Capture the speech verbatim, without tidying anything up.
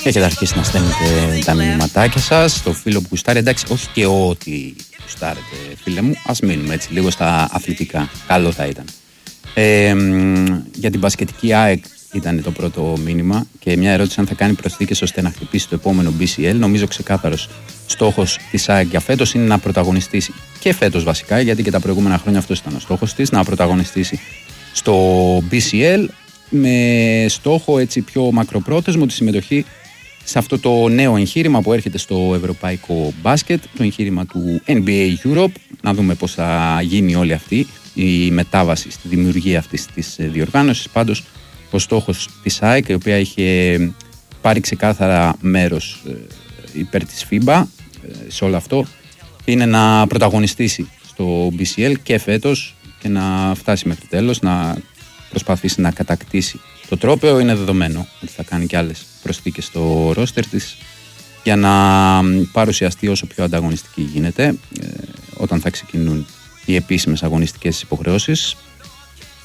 Έχετε αρχίσει να στέλνετε τα μηνυματάκια σας στο φίλο που γουστάρει. Εντάξει, όχι και ό,τι γουστάρετε, φίλε μου. Ας μείνουμε έτσι λίγο στα αθλητικά. Καλό θα ήταν. Ε, για την μπασκετική ΑΕΚ ήταν το πρώτο μήνυμα και μια ερώτηση αν θα κάνει προσθήκες ώστε να χτυπήσει το επόμενο μπι σι ελ. Νομίζω ξεκάθαρος στόχος της ΑΕΚ για φέτος είναι να πρωταγωνιστήσει και φέτος βασικά, γιατί και τα προηγούμενα χρόνια αυτός ήταν ο στόχος της, να πρωταγωνιστήσει στο μπι σι ελ με στόχο έτσι πιο μακροπρόθεσμο τη συμμετοχή σε αυτό το νέο εγχείρημα που έρχεται στο ευρωπαϊκό μπάσκετ, το εγχείρημα του N B A Europe. Να δούμε πώς θα γίνει όλη αυτή η μετάβαση στη δημιουργία αυτής της διοργάνωσης. Πάντως ο στόχος της ΑΕΚ, η οποία είχε πάρει ξεκάθαρα μέρος υπέρ της φίμπα σε όλο αυτό, είναι να πρωταγωνιστήσει στο μπι σι ελ και φέτος και να φτάσει μέχρι το τέλος, να προσπαθήσει να κατακτήσει το τρόπαιο. Είναι δεδομένο ότι θα κάνει και άλλες προσθήκες στο ρόστερ της για να παρουσιαστεί όσο πιο ανταγωνιστική γίνεται ε, όταν θα ξεκινούν οι επίσημες αγωνιστικές υποχρεώσεις.